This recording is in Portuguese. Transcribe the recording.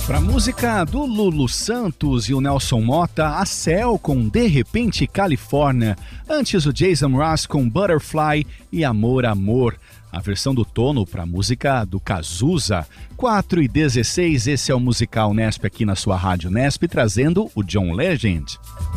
Pra música do Lulu Santos e o Nelson Motta, a Cell com De Repente Califórnia. Antes o Jason Mraz com Butterfly e Amor, Amor. A versão do Tono para a música do Cazuza. 4h16, esse é o Musical Nesp aqui na sua Rádio Nesp, trazendo o John Legend.